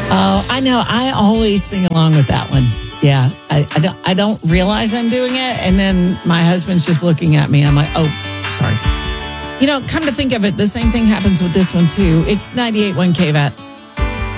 Oh, I know. I always sing along with that one. Yeah, I don't realize I'm doing it, and then my husband's just looking at me. I'm like, oh, sorry. Come to think of it, the same thing happens with this one too. It's 98.1 KVAT.